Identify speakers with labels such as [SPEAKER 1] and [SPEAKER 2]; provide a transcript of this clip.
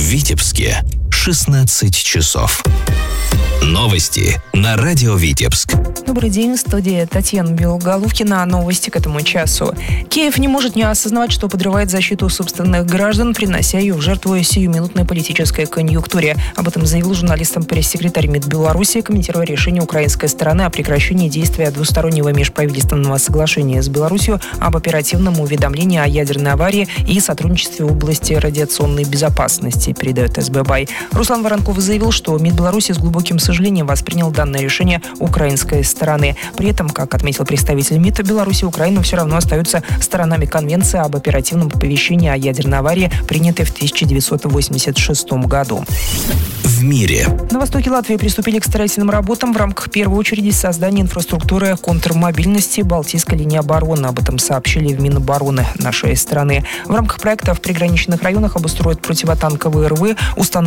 [SPEAKER 1] Витебске 16 часов. Новости на радио Витебск.
[SPEAKER 2] Добрый день, в студии Татьяна Белоголовкина. Новости к этому часу. Киев не может не осознавать, что подрывает защиту собственных граждан, принося ее в жертву сиюминутной политической конъюнктуре. Об этом заявил журналистам пресс-секретарь МИД Беларуси, комментируя решение украинской стороны о прекращении действия двустороннего межправительственного соглашения с Беларусью об оперативном уведомлении о ядерной аварии и сотрудничестве в области радиационной безопасности, передает СБ-БАЙ. Руслан Воронков заявил, что МИД Беларуси с глубоким сожалением воспринял данное решение украинской стороны. При этом, как отметил представитель МИД, Беларусь и Украина все равно остаются сторонами Конвенции об оперативном оповещении о ядерной аварии, принятой в 1986 году.
[SPEAKER 1] В мире.
[SPEAKER 2] На востоке Латвии приступили к строительным работам в рамках, в первую очередь, создания инфраструктуры контрмобильности Балтийской линии обороны. Об этом сообщили в Минобороны нашей страны. В рамках проекта в приграничных районах обустроят противотанковые рвы, установят